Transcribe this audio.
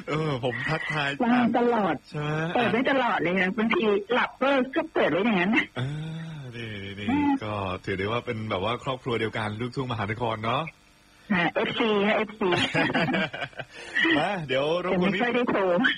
ผมทักทายว่างตลอดใช่ไหมเปิดไว้ตลอดเลยนะบางทีหลับก็เปิดไว้อย่างนั้นนี่ก็ถือได้ว่าเป็นแบบว่าครอบครัวเดียวกันลูกทุ่งมหานครเนาะ FC ค่ะ FC มาเดี๋ยวรบกวนไม่ค่อยได้โทร